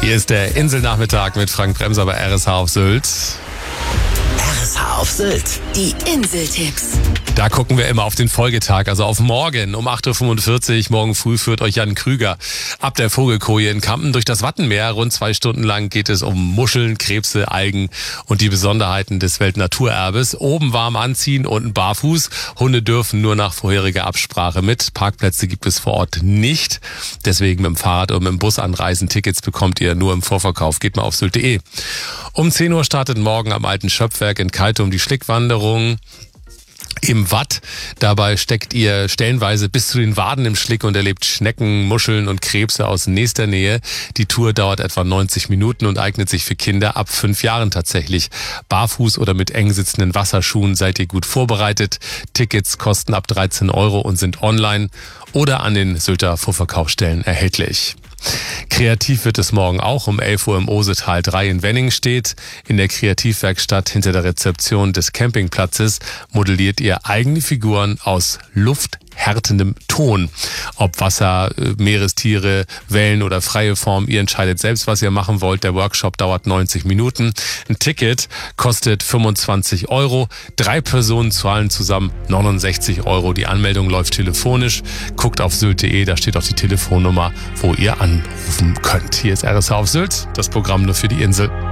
Hier ist der Inselnachmittag mit Frank Bremser bei RSH auf Sylt. RSH auf Sylt. Die Inseltipps. Da gucken wir immer auf den Folgetag, also auf morgen um 8.45 Uhr. Morgen früh führt euch Jan Krüger ab der Vogelkoje in Kampen durch das Wattenmeer. Rund 2 Stunden lang geht es um Muscheln, Krebse, Algen und die Besonderheiten des Weltnaturerbes. Oben warm anziehen, unten barfuß. Hunde dürfen nur nach vorheriger Absprache mit. Parkplätze gibt es vor Ort nicht. Deswegen mit dem Fahrrad oder mit dem Bus anreisen. Tickets bekommt ihr nur im Vorverkauf. Geht mal auf sylt.de. Um 10 Uhr startet morgen am Alten Schöpfwerk in Kaltum die Schlickwanderung im Watt. Dabei steckt ihr stellenweise bis zu den Waden im Schlick und erlebt Schnecken, Muscheln und Krebse aus nächster Nähe. Die Tour dauert etwa 90 Minuten und eignet sich für Kinder ab 5 Jahren tatsächlich. Barfuß oder mit eng sitzenden Wasserschuhen seid ihr gut vorbereitet. Tickets kosten ab 13 € und sind online oder an den Sylter Vorverkaufsstellen erhältlich. Kreativ wird es morgen auch um 11 Uhr im Osetal 3 in Wenningstedt. In der Kreativwerkstatt hinter der Rezeption des Campingplatzes modelliert ihr eigene Figuren aus lufthärtendem Ton. Ob Wasser, Meerestiere, Wellen oder freie Form, ihr entscheidet selbst, was ihr machen wollt. Der Workshop dauert 90 Minuten. Ein Ticket kostet 25 €. 3 Personen zahlen zusammen 69 €. Die Anmeldung läuft telefonisch. Guckt auf sylt.de, da steht auch die Telefonnummer, wo ihr anrufen könnt. Hier ist RSH auf Sylt, das Programm nur für die Insel.